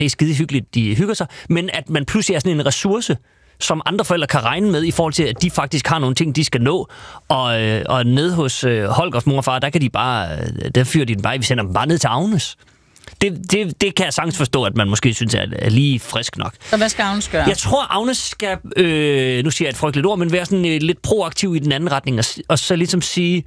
det er skide hyggeligt, de hygger sig, men at man pludselig er sådan en ressource, som andre forældre kan regne med, i forhold til, at de faktisk har nogle ting, de skal nå. Og nede hos Holgers mor og far, der fyrer de den bare, vi sender dem bare ned til Agnes. Det kan jeg sagtens forstå, at man måske synes er lige frisk nok. Så hvad skal Agnes gøre? Jeg tror, Agnes skal, nu siger jeg et frygteligt ord, men være sådan lidt proaktiv i den anden retning, og så ligesom sige...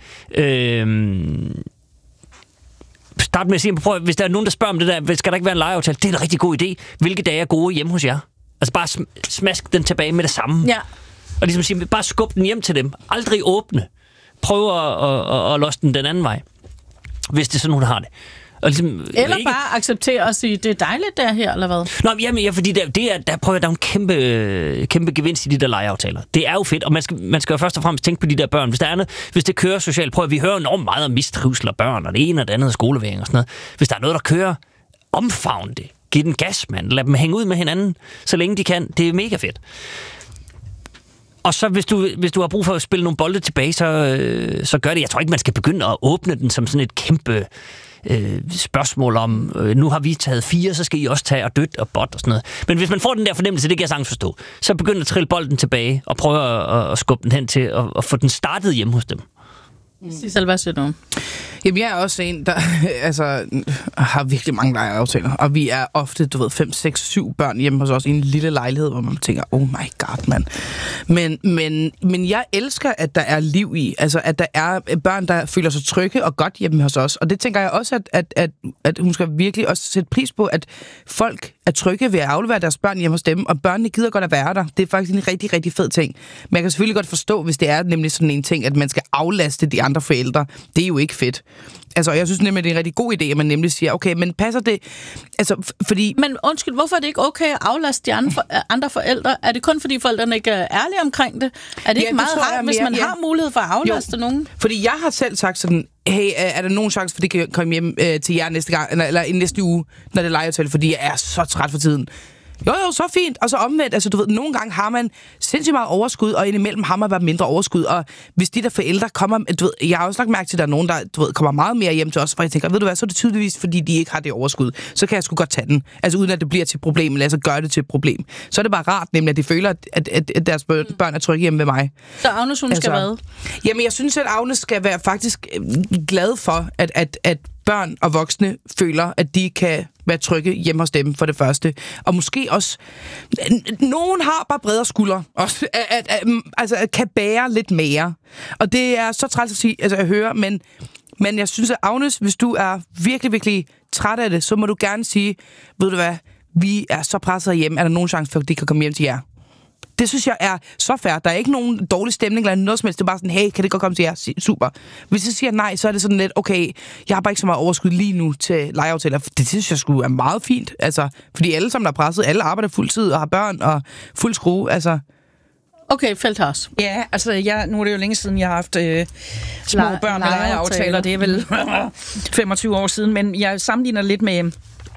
Start med at sige, prøv, hvis der er nogen, der spørger om det der, skal der ikke være en legeaftale? Det er en rigtig god idé. Hvilke dage er gode hjemme hos jer? Altså bare smask den tilbage med det samme. Ja. Og ligesom sige, bare skub den hjem til dem. Aldrig åbne. Prøv at låse den anden vej. Hvis det er sådan, hun har det. Og ligesom, eller ikke bare acceptere og sige, det er dejligt der her, eller hvad? Nå, jamen, fordi der er en kæmpe gevinst i de der legeaftaler. Det er jo fedt, og man skal jo først og fremmest tænke på de der børn. Hvis det kører socialt, prøv at vi hører enormt meget om mistrivsel af børn, og det ene og det andet skoleværing og sådan noget. Hvis der er noget, der kører, omfavn det. Giv den gas, mand. Lad dem hænge ud med hinanden, så længe de kan. Det er mega fedt. Og så hvis du har brug for at spille nogle bolde tilbage, så gør det. Jeg tror ikke, man skal begynde at åbne den som sådan et kæmpe spørgsmål om, nu har vi taget 4, så skal I også tage og dødt og bot og sådan noget. Men hvis man får den der fornemmelse, det kan jeg sagtens forstå, så begynd at trille bolden tilbage og prøve at skubbe den hen til at få den startet hjemme hos dem. Sissel, hvad siger du? Jamen, jeg er også en, der har virkelig mange legeaftaler. Og vi er ofte, 5, 6, 7 børn hjemme hos os i en lille lejlighed, hvor man tænker, oh my god, mand. Men jeg elsker, at der er liv i. Altså, at der er børn, der føler sig trygge og godt hjemme hos os. Og det tænker jeg også, at hun skal virkelig også sætte pris på, at folk er trygge ved at aflevere deres børn hjemme hos dem, og børnene gider godt at være der. Det er faktisk en rigtig, rigtig fed ting. Men jeg kan selvfølgelig godt forstå, hvis det er nemlig sådan en ting, at man skal aflaste de andre forældre. Det er jo ikke fedt. Altså, jeg synes nemlig, det er en rigtig god idé, at man nemlig siger, okay, men passer det... Altså, fordi... Men undskyld, hvorfor er det ikke okay at aflaste de andre forældre? Er det kun, fordi forældrene ikke er ærlige omkring det? Er det ikke meget rart, hvis man har mulighed for at aflaste nogen? Fordi jeg har selv sagt sådan, hey, er der nogen chance for, det kan komme hjem til jer næste gang, eller i næste uge, når det er legeaftale, fordi jeg er så træt for tiden. Jo, så fint. Og så omvendt, altså nogle gange har man sindssygt meget overskud, og indimellem har man bare mindre overskud. Og hvis de der forældre kommer, jeg har også lagt mærke til, at der er nogen, der kommer meget mere hjem til os, hvor jeg tænker, ved du hvad, så er det tydeligvis, fordi de ikke har det overskud. Så kan jeg sgu godt tage den. Altså uden at det bliver til et problem, eller altså gøre det til et problem. Så er det bare rart, nemlig at de føler, at deres børn er trygge hjemme ved mig. Så Agnes, hun skal hvad? Jamen, jeg synes, at Agnes skal være faktisk glad for, at børn og voksne føler, at de kan være trygge hjemme hos dem, for det første. Og måske også... Nogen har bare bredere skuldre, også, at kan bære lidt mere. Og det er så træls at sige, altså at høre, men jeg synes, at Agnes, hvis du er virkelig, virkelig træt af det, så må du gerne sige, ved du hvad, vi er så presset hjemme, er der nogen chance for, at de kan komme hjem til jer? Det synes jeg er så fair. Der er ikke nogen dårlig stemning eller noget som helst. Det er bare sådan, hey, kan det godt komme til jer? Super. Hvis jeg siger nej, så er det sådan lidt, okay, jeg har bare ikke så meget overskud lige nu til legeaftaler. Det synes jeg sgu er meget fint. Altså, fordi alle sammen er presset, alle arbejder fuldtid og har børn og fuld skrue. Altså. Okay, Feldhaus. Ja, altså nu er det jo længe siden, jeg har haft små børn med legeaftaler. Det er vel 25 år siden, men jeg sammenligner lidt med...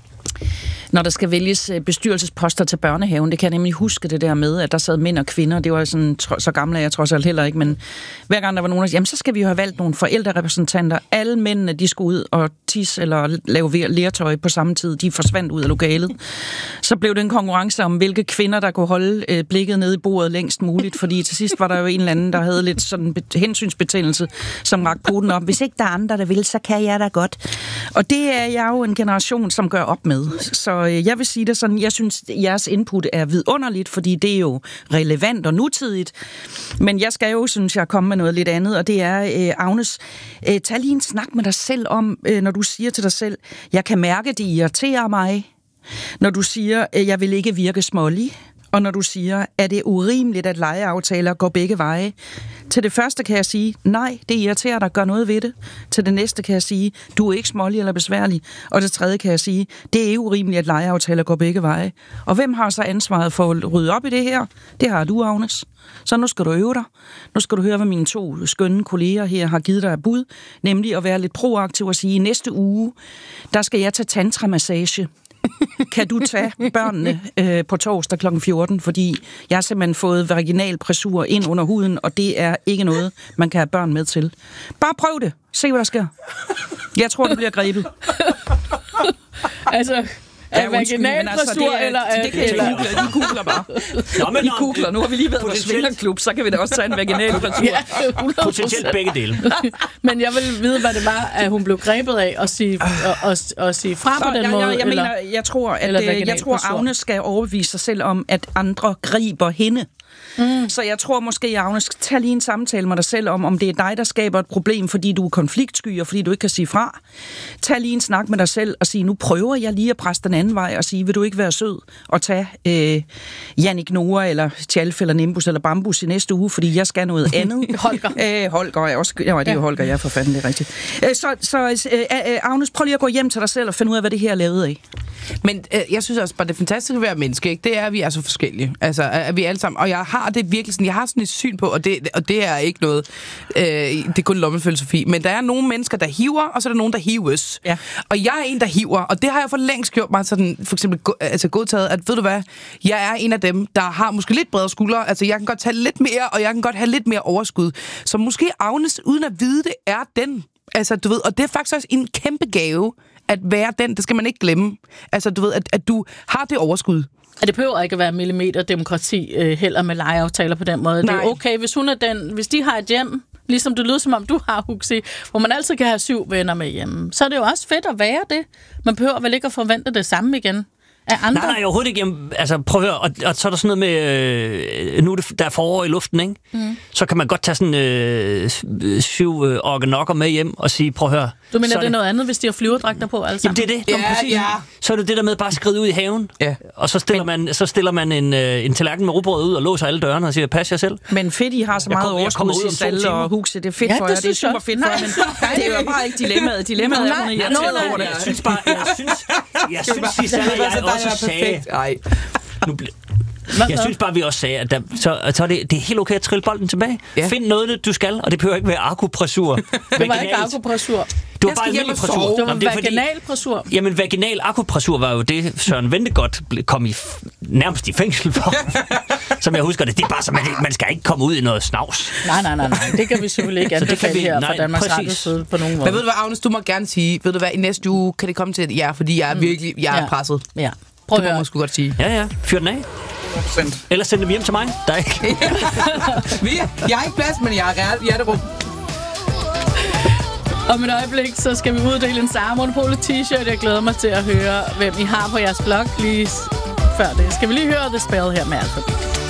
Når der skal vælges bestyrelsesposter til børnehaven, det kan jeg nemlig huske det der med, at der sad mænd og kvinder, det var sådan, så gamle er jeg trods alt heller ikke, men hver gang der var nogen, der sagde, jamen så skal vi jo have valgt nogle forældrerepræsentanter. Alle mændene, de skulle ud og tisse eller lave lertøj på samme tid, de forsvandt ud af lokalet. Så blev det en konkurrence om, hvilke kvinder, der kunne holde blikket nede i bordet længst muligt, fordi til sidst var der jo en eller anden, der havde lidt sådan hensynsbetændelse, som rakte poten op. Hvis ikke der er andre, der vil, så kan jeg da godt. Og det er jeg jo en generation, som gør op med. Så jeg vil sige det sådan, jeg synes, jeres input er vidunderligt, fordi det er jo relevant og nutidigt. Men jeg skal jo, synes jeg, komme med noget lidt andet, og det er, Agnes, tag lige en snak med dig selv om, når du siger til dig selv, jeg kan mærke, det irriterer mig. Når du siger, jeg vil ikke virke smålig. Og når du siger, er det urimeligt, at legeaftaler går begge veje? Til det første kan jeg sige, nej, det irriterer dig, gør noget ved det. Til det næste kan jeg sige, du er ikke smålig eller besværlig. Og det tredje kan jeg sige, det er urimeligt, at legeaftaler går begge veje. Og hvem har så ansvaret for at rydde op i det her? Det har du, Agnes. Så nu skal du øve dig. Nu skal du høre, hvad mine 2 skønne kolleger her har givet dig af bud. Nemlig at være lidt proaktiv og sige, i næste uge, der skal jeg tage tantramassage. Kan du tage børnene på torsdag kl. 14, fordi jeg har simpelthen fået vaginal pressur ind under huden, og det er ikke noget, man kan have børn med til. Bare prøv det. Se, hvad der sker. Jeg tror, det bliver grebet. Altså, af vaginalpressur, eller det kan I google. I googler bare. I googler. Nu har vi lige været på svingerklub, så kan vi da også tage en vaginalpressur. Ja, potentielt begge dele. Men jeg vil vide, hvad det var, at hun blev grebet af og sige, og sige fra på den måde. Jeg tror, Agnes skal overbevise sig selv om, at andre griber hende. Så jeg tror måske, Agnes, skal tage lige en samtale med dig selv om det er dig, der skaber et problem, fordi du er konfliktsky, og fordi du ikke kan sige fra. Tag lige en snak med dig selv og sige, nu prøver jeg lige at presse den anden vej og sige, vil du ikke være sød og tage Jannik Noah eller Tjalf eller Nimbus eller Bambus i næste uge, fordi jeg skal noget andet. Holger er også... Ja, det er jo Holger, jeg for fanden, det er rigtigt. Agnes, prøv lige at gå hjem til dig selv og finde ud af, hvad det her er lavet af. Men jeg synes også bare, det fantastiske at være menneske, ikke? Det er, at vi er så forskellige. Altså, at vi alle sammen... Og jeg har det virkelig sådan... Jeg har sådan et syn på, og det er ikke noget... det er kun lommefilosofi. Men der er nogle mennesker, der hiver, og så er der nogen, der hives. Ja. Og jeg er en, der hiver, og det har jeg for længst gjort mig sådan... For eksempel godtaget, at ved du hvad? Jeg er en af dem, der har måske lidt bredere skuldre. Altså, jeg kan godt tage lidt mere, og jeg kan godt have lidt mere overskud. Så måske Agnes, uden at vide det, er den. Altså, du ved... Og det er faktisk også en kæmpe gave, at være den, det skal man ikke glemme. Altså, du ved, at du har det overskud. Det behøver ikke at være millimeterdemokrati heller med legeaftaler på den måde. Nej. Det er okay, hvis de har et hjem, ligesom det lyder som om du har, Huxi, hvor man altid kan have 7 venner med hjemme, så er det jo også fedt at være det. Man behøver vel ikke at forvente det samme igen. Nej, overhovedet ikke. Altså, prøv at høre, og så er der sådan noget med, nu der er forår i luften, ikke? Så kan man godt tage sådan 7 organokker med hjem og sige, prøv at høre. Du mener, det er noget andet, hvis de har flyverdragter på, altså? Jamen, det er det. Præcis. Ja. Så er det det der med bare at skride ud i haven, og så stiller man en tallerken med rugbrød ud og låser alle dørene og siger, pas jer selv. Men fedt, I har så meget overskud i Salle og Huxi. Det er fedt for jer, det er super fedt for jer, men det er jo bare ikke dilemmaet. Dilemmaet er, hun er irriteret over det. Jeg synes, I Salle og jeg også sagde... Jeg synes bare, vi også sagde, at så er det er helt okay at trille bolden tilbage. Ja. Find noget, du skal, og det behøver ikke være akupressur. Det var ikke akupressur. Det var bare almindelig pressur. Det var vaginalpressur. Jamen, vaginal akupressur var jo det, Søren Ventegodt kom nærmest i fængsel for. Som jeg husker det. Det er bare så, man skal ikke komme ud i noget snavs. Nej. Det kan vi selvfølgelig ikke anbefale her fra Danmarks Radios side på nogen måde. Men ved du hvad, Agnes, du må gerne sige, ved du hvad, i næste uge kan det komme til jer, fordi jeg er virkelig presset. Ja. Prøv at høre. Det må man sgu godt sige. Ja. Fyr den af. Eller send dem hjem til mig. Der er ikke. Jeg har ikke plads, men jeg har reelt hjerterum. Om et øjeblik, så skal vi uddele en Sara Monopolet t-shirt. Jeg glæder mig til at høre, hvem I har på jeres blog lige før det. Skal vi lige høre The Spell her med Alphabet?